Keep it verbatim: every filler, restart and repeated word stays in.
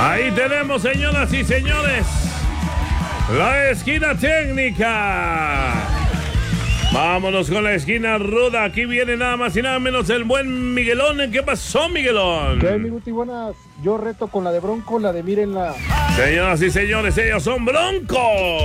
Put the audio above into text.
Ahí tenemos, señoras y señores, la esquina técnica. Vámonos con la esquina ruda. Aquí viene nada más y nada menos el buen Miguelón. ¿Qué pasó, Miguelón? ¿Qué hay, mi Guti? Buenas. Yo reto con la de Bronco, la de mírenla. Señoras y señores, ellos son Broncos.